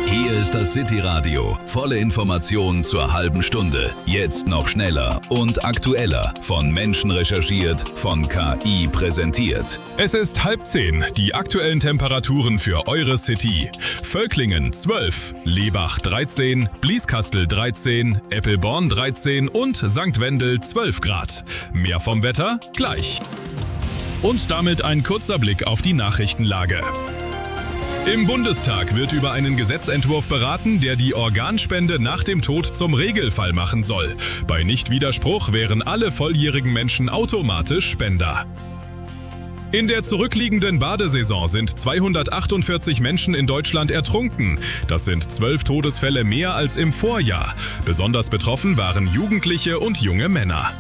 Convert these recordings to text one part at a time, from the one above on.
Hier ist das City-Radio. Volle Informationen zur halben Stunde. Jetzt noch schneller und aktueller. Von Menschen recherchiert, von KI präsentiert. Es ist 9:30. Die aktuellen Temperaturen für eure City. Völklingen 12, Lebach 13, Blieskastel 13, Eppelborn 13 und St. Wendel 12 Grad. Mehr vom Wetter gleich. Und damit ein kurzer Blick auf die Nachrichtenlage. Im Bundestag wird über einen Gesetzentwurf beraten, der die Organspende nach dem Tod zum Regelfall machen soll. Bei Nichtwiderspruch wären alle volljährigen Menschen automatisch Spender. In der zurückliegenden Badesaison sind 248 Menschen in Deutschland ertrunken. Das sind 12 Todesfälle mehr als im Vorjahr. Besonders betroffen waren Jugendliche und junge Männer.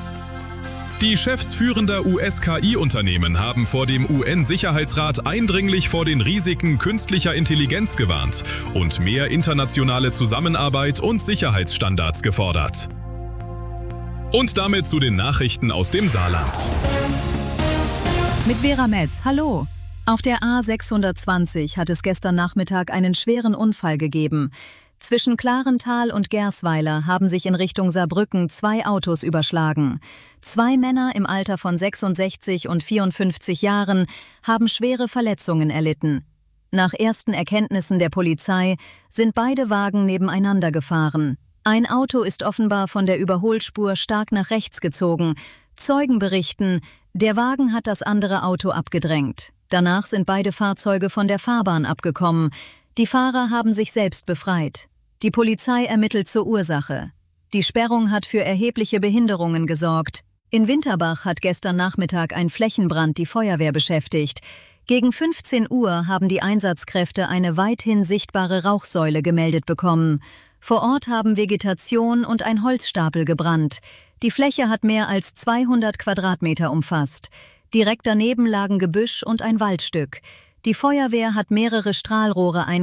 Die Chefs führender US-KI-Unternehmen haben vor dem UN-Sicherheitsrat eindringlich vor den Risiken künstlicher Intelligenz gewarnt und mehr internationale Zusammenarbeit und Sicherheitsstandards gefordert. Und damit zu den Nachrichten aus dem Saarland. Mit Vera Metz, hallo. Auf der A620 hat es gestern Nachmittag einen schweren Unfall gegeben. Zwischen Klarental und Gersweiler haben sich in Richtung Saarbrücken 2 Autos überschlagen. 2 Männer im Alter von 66 und 54 Jahren haben schwere Verletzungen erlitten. Nach ersten Erkenntnissen der Polizei sind beide Wagen nebeneinander gefahren. Ein Auto ist offenbar von der Überholspur stark nach rechts gezogen. Zeugen berichten, der Wagen hat das andere Auto abgedrängt. Danach sind beide Fahrzeuge von der Fahrbahn abgekommen. Die Fahrer haben sich selbst befreit. Die Polizei ermittelt zur Ursache. Die Sperrung hat für erhebliche Behinderungen gesorgt. In Winterbach hat gestern Nachmittag ein Flächenbrand die Feuerwehr beschäftigt. Gegen 15 Uhr haben die Einsatzkräfte eine weithin sichtbare Rauchsäule gemeldet bekommen. Vor Ort haben Vegetation und ein Holzstapel gebrannt. Die Fläche hat mehr als 200 Quadratmeter umfasst. Direkt daneben lagen Gebüsch und ein Waldstück. Die Feuerwehr hat mehrere Strahlrohre